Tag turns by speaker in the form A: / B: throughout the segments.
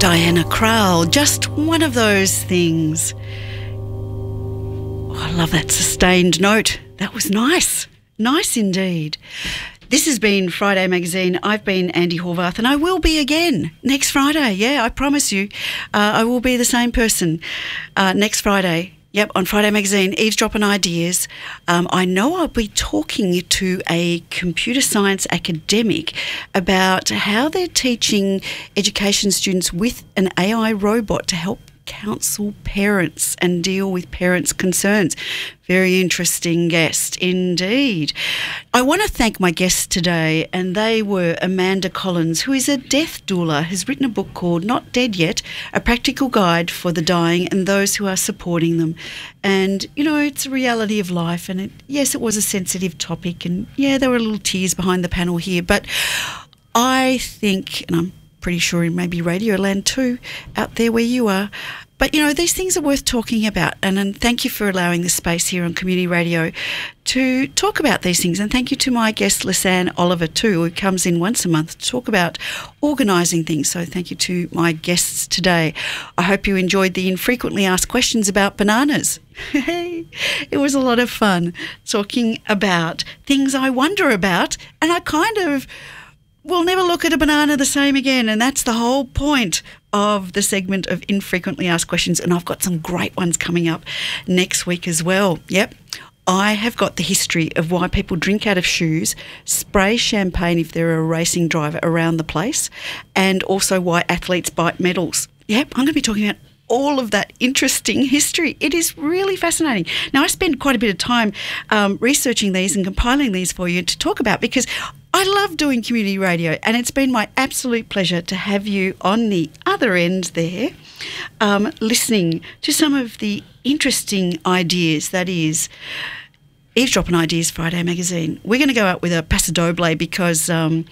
A: Diana Krall, just one of those things. Oh, I love that sustained note. That was nice. Nice indeed. This has been Friday Magazine. I've been Andy Horvath, and I will be again next Friday. Yeah, I promise you. I will be the same person next Friday. Yep, on Friday Magazine, Eavesdropping Ideas. I know I'll be talking to a computer science academic about how they're teaching education students with an AI robot to help counsel parents and deal with parents' concerns. Very interesting guest indeed. I want to thank my guests today, and they were Amanda Collins, who is a death doula, has written a book called Not Dead Yet, A Practical Guide for the Dying and Those Who Are Supporting Them. And, you know, it's a reality of life, and yes, it was a sensitive topic, and yeah, there were little tears behind the panel here, but I think, and I'm pretty sure in maybe Radioland too, out there where you are. But, you know, these things are worth talking about. And thank you for allowing the space here on Community Radio to talk about these things. And thank you to my guest, Lisanne Oliver, too, who comes in once a month to talk about organising things. So thank you to my guests today. I hope you enjoyed the infrequently asked questions about bananas. It was a lot of fun talking about things I wonder about, and I kind of will never look at a banana the same again, and that's the whole point of the segment of infrequently asked questions, and I've got some great ones coming up next week as well. Yep. I have got the history of why people drink out of shoes, spray champagne if they're a racing driver around the place, and also why athletes bite medals. Yep, I'm going to be talking about all of that interesting history. It is really fascinating. Now, I spend quite a bit of time researching these and compiling these for you to talk about, because I love doing community radio, and it's been my absolute pleasure to have you on the other end there, listening to some of the interesting ideas. That is Eavesdropping Ideas Friday Magazine. We're going to go out with a Paso Doble because,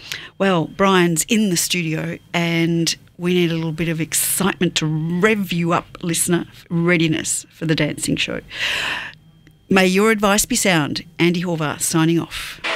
A: Brian's in the studio and we need a little bit of excitement to rev you up, listener. Readiness for the dancing show. May your advice be sound. Andy Horvath signing off.